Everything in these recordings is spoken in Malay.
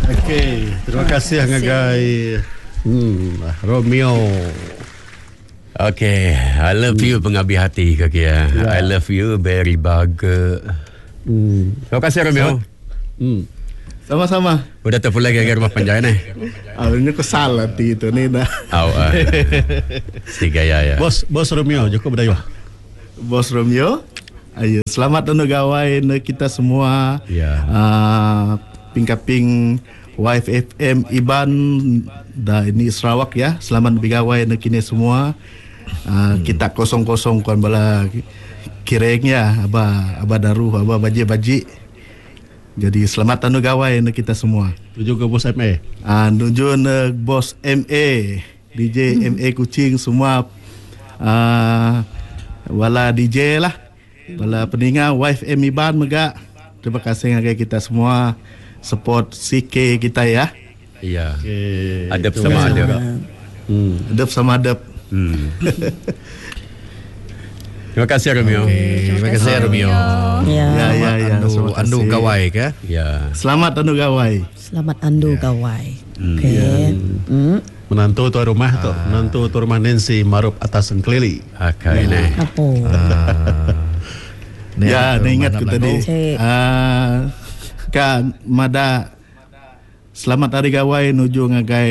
Okey, terima kasih ngagai Romeo. Okay, I love you pengabi hati kaki ya. I love you very bagus. Terima kasih Romeo. Sama-sama. Udah terpulang ke rumah penjara nih. Ini kesal hati itu nih dah. Si gaya ya. Bos Romeo, Joko berdaya. Bos Romeo. Ayo, selamat untuk gawai kita semua. Ya. Ping-kaping YFM Iban dah ini Sarawak ya. Selamat bergawai untuk kini semua. Kita kosong-kosong kan bala kirengnya aba daru aba baji. Jadi selamat anu gawai untuk kita semua. Tuju ke bos MA. Tuju untuk bos MA, DJ MA Kucing semua. Wala DJ lah. Wala peningat YFM Iban mega. Terima kasih ngagai kita semua support CK kita ya. Iya. Adab sama adab. Adab sama adab. Terima kasih Romeo. Terima kasih Romeo. Ya. Andu gawai ke? Ya. Selamat andu gawai. Selamat andu gawai. Okey. Menantu tuan rumah tu. Menantu tuan rumah Nancy Marup atas Kelili. Akai nih. Apa? Ya, ingat ku tadi. Kan mada selamat hari gawai nuju ngagai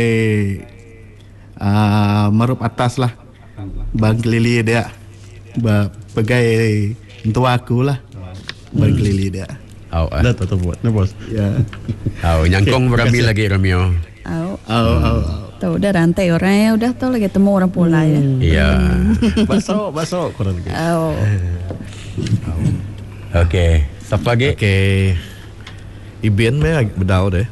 Marup atas lah. Bang Kelili dia. Pegai untuk aku lah. Bang Kelili dia. Dah tu buat, ni bos. Ya. Nyangkong berabi lagi Romeo. Tahu udah rantai orang udah tahu lagi temu orang pula ya. Iya. Basok kurang lagi. Okey, siapa lagi? Okey. Iben me bedau deh.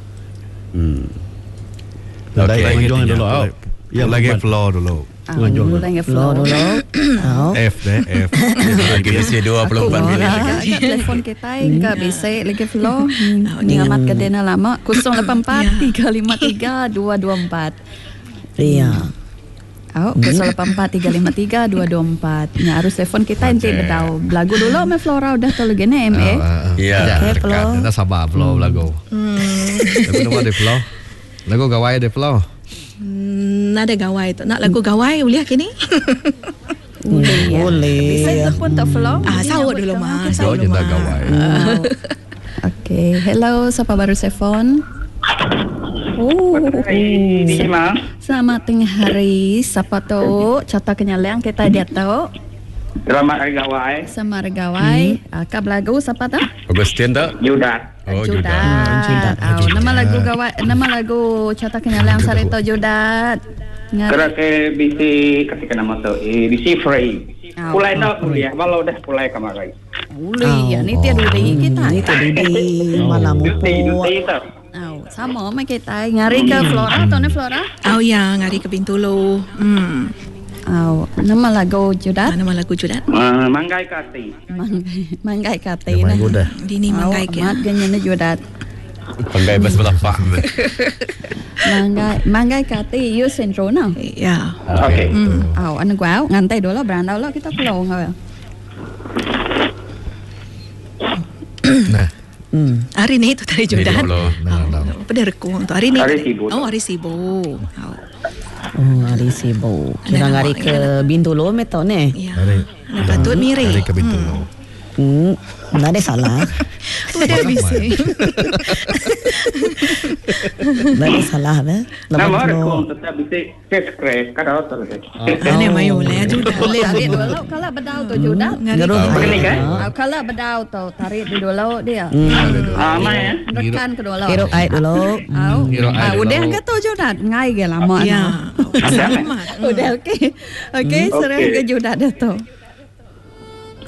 Okey, jangan dulu out. Ya lagi floor dulu. Mulai floor dulu. F deh, F. Lagi bisa 24 minit lagi. Telefon kita enggak bisa lagi floor. Ni amat kedena lama 084 353 224. Iya. 084 353 224. Nya harus telepon kita ente bedau. Lagu dulu me Flora udah tahu lagi ni MA. Iya. Okey floor. Kita sabar floor lagu. Tapi nama de floor. Lagu gawai de floor. Ada gawai tu. Nak lagu gawai boleh kini? Boleh. Bisa telepon tak floor? Sahut dulu mas. Jauh je tak gawai. Okey, hello, siapa baru telefon? Selamat tengah hari. Siapa tu? Cata kenyalian kita dia tahu. Selamat hari gawai. Selamat hari gawai. Kab lagu siapa tu? Augustin tak? Judat. Judat. Nama lagu gawai, nama lagu cata kenyalian sarito Judat. Kira ke bisi ketika nama tu bisi free. Pulai tak kuliah, walau dah pulai kemarin. Ya, ni tiada dudi kita. Ni tiada dudi malam upo. Sama macam kita ngari ke Flora atau ni Flora? Ya, ngari ke Bintulu. Nama lagu Judat. Nama lagu Judat. Manggai Kati. Manggai Kati nah. Dini Manggai ke. Mat ganyan Judat. Manggai bas belapak. Manggai Kati you sentro na. Ya. Okey. Ano gua ngantai dulu berandau lo kita pulau ngawel. Nah. Hari ni tu tadi Judat. Nah. Pada rekung tu hari ni. Hari sibuk. Hari sibuk. Hari sibuk. Kita ngari ke Bintulu meto ne. Ya. Patut mirip. Hari ke Bintulu. Tak ada salah. Udah bisa. Tak ada salah dah. Nama rekong tetap bisa subscribe kada otor. Ane mayu le Judat. Boleh tarik dulu kalau bedau tu Judat. Begini kan? Kalau bedau tu tarik dulu dia. Mai Rekan ke dulu. Hirup air dulu. Udah ke tu Judat ngai ke lama. Ya. Udah okey. Okey, serang ke Judat dah tu.